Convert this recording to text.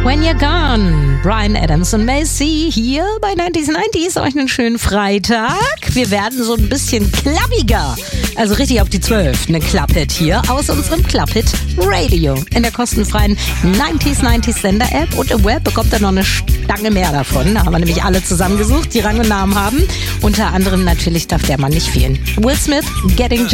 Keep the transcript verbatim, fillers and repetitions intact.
When You're Gone, Bryan Adams und Macy hier bei neunzig neunzig. Euch einen schönen Freitag. Wir werden so ein bisschen klappiger. Also richtig auf die zwölf. Eine Clubhit hier aus unserem Clubhit Radio. In der kostenfreien neunzig neunzig Sender-App und im Web bekommt ihr noch eine Stange mehr davon. Da haben wir nämlich alle zusammengesucht, die Rang und Namen haben. Unter anderem natürlich darf der Mann nicht fehlen. Will Smith, Getting